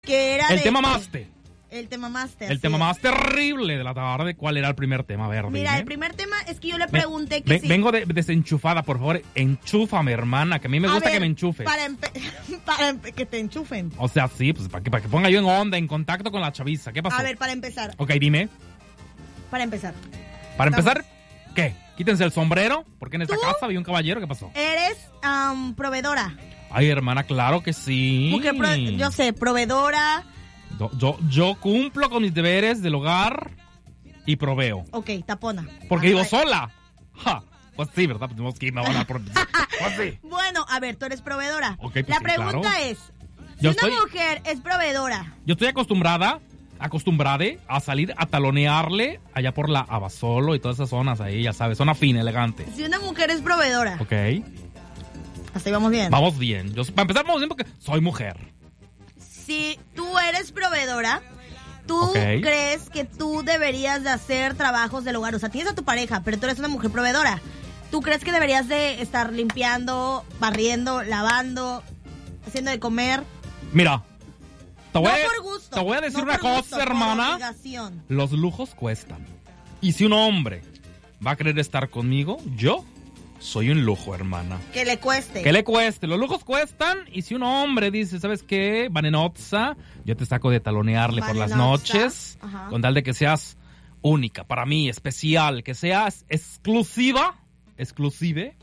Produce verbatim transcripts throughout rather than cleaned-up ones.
Que era El de, tema master. El tema master. El sí. tema más terrible de la tarde. ¿Cuál era el primer tema? A ver, Mira, dime. el primer tema es que yo le pregunté Ven, que ven, sí. Vengo de, desenchufada, por favor. Enchúfame, hermana, que a mí me A gusta ver, que me enchufes. Para, empe- para empe- que te enchufen. O sea, sí, pues para que, para que ponga yo en onda, en contacto con la chaviza. ¿Qué pasó? A ver, para empezar. Ok, dime. Para empezar. Para Vamos. empezar, ¿qué? Quítense el sombrero, porque en esta ¿Tú? casa había un caballero. ¿Qué pasó? Eres um, proveedora. Ay, hermana, claro que sí. Mujer pro- yo sé, proveedora. Yo, yo, yo cumplo con mis deberes del hogar y proveo. Ok, tapona. Porque Ah, vivo ay. sola. Ja, pues sí, ¿verdad? Pues tenemos que ir, me van a... Por... Pues sí. Bueno, a ver, tú eres proveedora. Ok, pues La sí, pregunta claro. es, si Yo una estoy- mujer es proveedora, Yo estoy acostumbrada, acostumbrada a salir a talonearle allá por la Abasolo y todas esas zonas ahí, ya sabes, zona fina, elegante. si una mujer es proveedora, Ok, hasta ahí vamos bien. vamos bien. Yo, para empezar, vamos bien porque soy mujer. Si tú eres proveedora, ¿tú Ok. crees que tú deberías de hacer trabajos del hogar? O sea, tienes a tu pareja, pero tú eres una mujer proveedora. ¿Tú crees que deberías de estar limpiando, barriendo, lavando, haciendo de comer? Mira, te voy, No a, por gusto. te voy a decir no una por cosa, gusto, por hermana. obligación. Los lujos cuestan. Y si un hombre va a querer estar conmigo, yo soy un lujo, hermana. Que le cueste. Que le cueste, los lujos cuestan. Y si un hombre dice, ¿sabes qué? Vanenotza, yo te saco de talonearle por las Vanenotza, noches, ajá. con tal de que seas única, para mí, especial, que seas exclusiva, exclusive.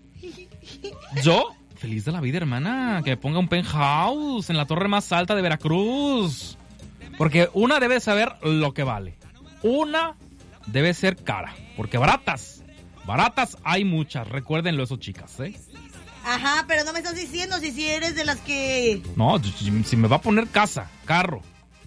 Yo, feliz de la vida, hermana, que me ponga un penthouse en la torre más alta de Veracruz. Porque una debe saber lo que vale. Una debe ser cara, porque baratas. Baratas hay muchas, recuérdenlo eso, chicas, ¿eh? Ajá, pero no me estás diciendo si, si eres de las que... No, si me va a poner casa, carro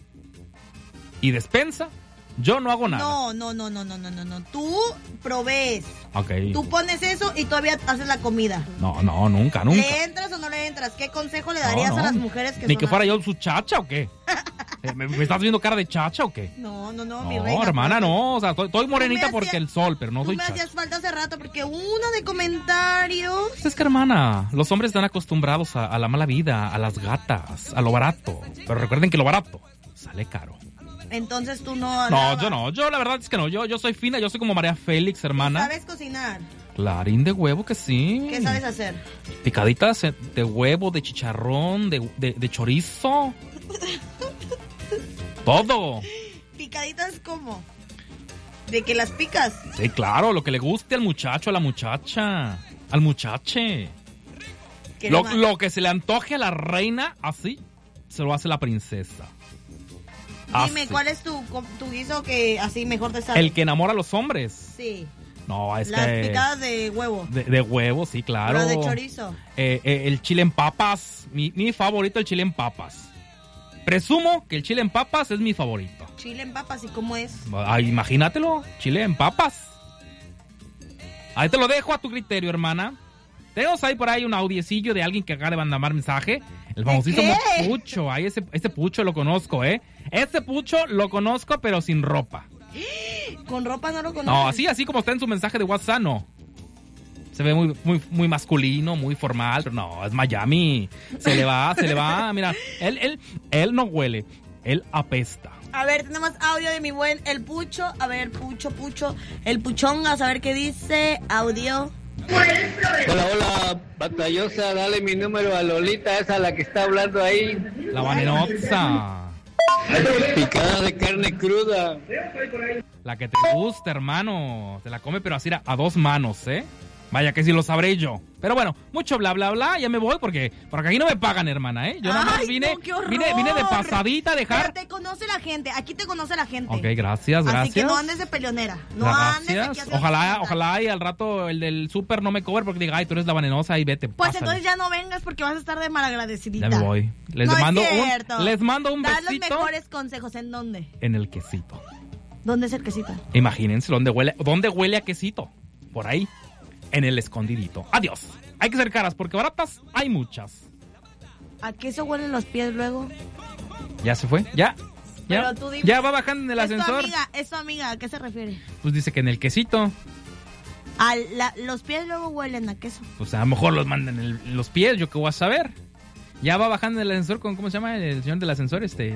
y despensa, yo no hago nada. No, no, no, no, no, no, no, no. Tú provees. Ok. Tú pones eso y todavía haces la comida. No, no, nunca, nunca. ¿Le entras o no le entras? ¿Qué consejo le darías No, no. a las mujeres que Ni son que fuera así? yo su chacha o qué. Eh, ¿Me, me estás viendo cara de chacha o qué? No, no, no, No, mi reina. hermana, pero- no. O sea, estoy, estoy morenita Tú me porque hacías- el sol, pero no Tú soy me chacha. hacías falta hace rato porque uno de comentarios... Pues es que, hermana, los hombres están acostumbrados a, a la mala vida, a las gatas, a lo barato. Pero recuerden que lo barato sale caro. Entonces tú no... No, lavas. yo no. Yo la verdad es que no. Yo, yo soy fina, yo soy como María Félix, hermana. ¿Sabes cocinar? Clarín de huevo que sí. ¿Qué sabes hacer? Picaditas de huevo, de chicharrón, de, de, de chorizo. Todo. ¿Picaditas cómo? ¿De que las picas? Sí, claro, lo que le guste al muchacho, a la muchacha, al muchache. ¿Qué Lo, le va- lo que se le antoje a la reina, así se lo hace la princesa. Dime, Así. ¿cuál es tu, tu guiso que así mejor te sale? El que enamora a los hombres. Sí, No, es las que... picadas de huevo. De, de huevo, sí, claro. Pero de chorizo. Eh, eh, el chile en papas, mi, mi favorito, el chile en papas. Presumo que el chile en papas es mi favorito. Chile en papas, ¿y cómo es? Ay, imagínatelo, chile en papas. Ahí te lo dejo a tu criterio, hermana. Tenemos ahí por ahí un audiecillo de alguien que acaba de mandar mensaje. El famosísimo qué? Pucho. Ahí ese, ese Pucho lo conozco, ¿eh? Ese Pucho lo conozco, pero sin ropa. Con ropa no lo conozco. No, así, así como está en su mensaje de WhatsApp, no. Se ve muy, muy, muy masculino, muy formal, pero no, es Miami. Se le va, se le va. Mira, él, él, él no huele, él apesta. A ver, tenemos audio de mi buen El Pucho. A ver, Pucho, Pucho. El Puchonga, a ver qué dice. Audio. Hola, hola, batallosa, dale mi número a Lolita, esa la que está hablando ahí. La vanenosa. Picada de carne cruda. La que te gusta, hermano. Se la come, pero así a, a dos manos, ¿eh? Vaya que sí lo sabré yo. Pero bueno, mucho bla, bla, bla. Ya me voy porque, porque aquí no me pagan, hermana, ¿eh? Yo nada más Ay, vine, no, qué horror. vine, vine de pasadita a dejar... Pero te conoce la gente. Aquí te conoce la gente. Ok, gracias, gracias. Así que no andes de peleonera. No andes aquí Gracias. haciendo Ojalá, cositas. ojalá y al rato el del súper no me cobre porque diga, ay, tú eres la vanenosa y vete. Pues pásale. entonces ya no vengas porque vas a estar de malagradecidita. Ya me voy. Les No es mando cierto. un, les mando un Das besito los mejores consejos. ¿En dónde? en el quesito. ¿Dónde es el quesito? Imagínense dónde huele, dónde huele a quesito. Por ahí, en el escondidito. Adiós. Hay que ser caras porque baratas hay muchas. ¿A queso huelen los pies luego? ¿Ya se fue? ¿Ya? ¿Ya? Pero tú dime. ¿Ya va bajando en el Es tu ascensor? amiga, es tu amiga. ¿A qué se refiere? Pues dice que en el quesito. A la- los pies luego huelen a queso. Pues a lo mejor los mandan en, el- en los pies, yo qué voy a saber. Ya va bajando el ascensor con, ¿cómo se llama? El señor del ascensor, este.